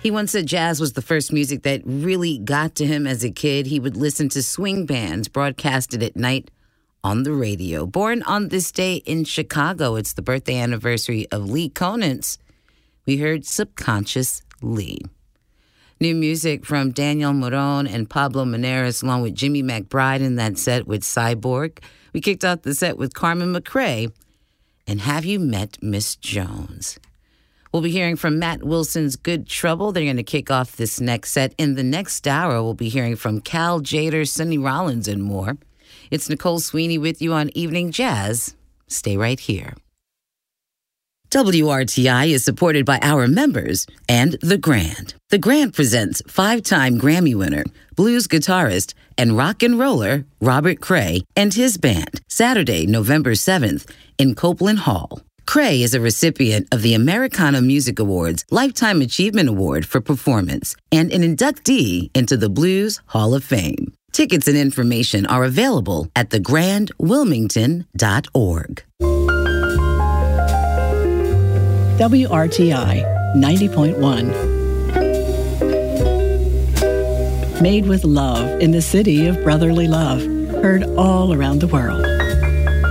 He once said jazz was the first music that really got to him as a kid. He would listen to swing bands broadcasted at night on the radio. Born on this day in Chicago, it's the birthday anniversary of Lee Konitz. We heard Subconscious Lee. New music from Daniel Morón and Pablo Moneris, along with Jimmy McBride in that set with Cyborg. We kicked off the set with Carmen McRae and Have You Met Miss Jones? We'll be hearing from Matt Wilson's Good Trouble. They're going to kick off this next set. In the next hour, we'll be hearing from Cal Tjader, Sonny Rollins, and more. It's Nicole Sweeney with you on Evening Jazz. Stay right here. WRTI is supported by our members and The Grand. The Grand presents 5-time Grammy winner, blues guitarist, and rock and roller Robert Cray and his band, Saturday, November 7th in Copeland Hall. Cray is a recipient of the Americana Music Awards Lifetime Achievement Award for Performance and an inductee into the Blues Hall of Fame. Tickets and information are available at thegrandwilmington.org. WRTI 90.1. Made with love in the city of brotherly love. Heard all around the world.